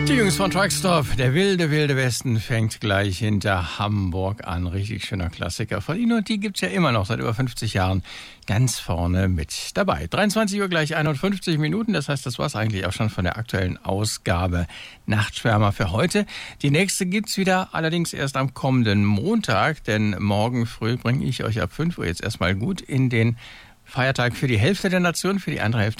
Die Jungs von Truckstop, der wilde, wilde Westen fängt gleich hinter Hamburg an. Richtig schöner Klassiker von ihnen und die gibt's ja immer noch seit über 50 Jahren ganz vorne mit dabei. 23 Uhr gleich 51 Minuten, das heißt, das war's eigentlich auch schon von der aktuellen Ausgabe Nachtschwärmer für heute. Die nächste gibt's wieder, allerdings erst am kommenden Montag, denn morgen früh bringe ich euch ab 5 Uhr jetzt erstmal gut in den Feiertag für die Hälfte der Nation, für die andere Hälfte